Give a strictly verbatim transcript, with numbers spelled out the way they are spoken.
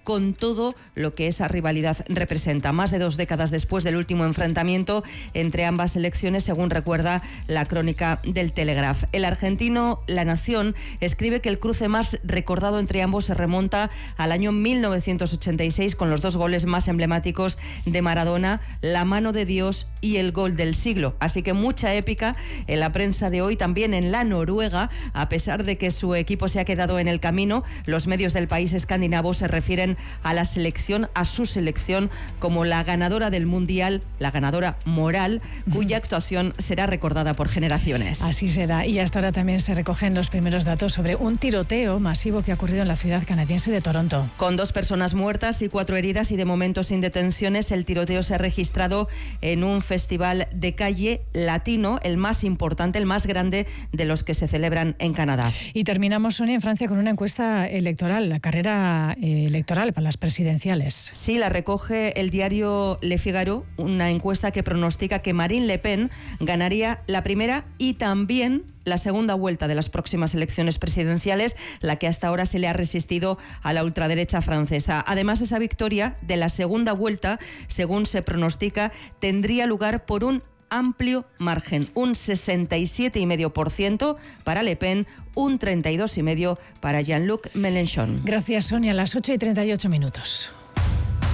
con todo lo que esa rivalidad representa. Más de dos décadas después del último enfrentamiento entre ambas elecciones, según recuerda la crónica del Telegraph. El argentino La Nación escribe que el cruce más recordado entre ambos se remonta al año mil novecientos ochenta y seis con los dos goles más emblemáticos de Maradona, la mano de Dios y el gol del siglo. Así que mucha épica en la prensa de hoy, también en la Noruega. A pesar de que su equipo se ha quedado en el camino, los medios del país escandinavo se refieren a la selección, a su selección, como la ganadora del Mundial, la ganadora moral, cuya actuación será recordada por generaciones. Así será. Y hasta ahora también se recogen los primeros datos sobre un tiroteo masivo que ha ocurrido en la ciudad canadiense de Toronto. Con dos personas muertas y cuatro heridas y de momento sin detenciones, el tiroteo se ha registrado en un festival de calle latino, el más importante, el más grande de los que se celebran en Canadá. Y terminamos, Sonia, en Francia con una encuesta electoral, la carrera eh, electoral para las presidenciales. Sí, la recoge el diario Le Figaro, una encuesta que pronostica que Marine Le Pen ganaría la primera y también la segunda vuelta de las próximas elecciones presidenciales, la que hasta ahora se le ha resistido a la ultraderecha francesa. Además, esa victoria de la segunda vuelta, según se pronostica, tendría lugar por un amplio margen, un sesenta y siete coma cinco por ciento para Le Pen, un treinta y dos coma cinco por ciento para Jean-Luc Mélenchon. Gracias, Sonia. A las ocho y treinta y ocho minutos.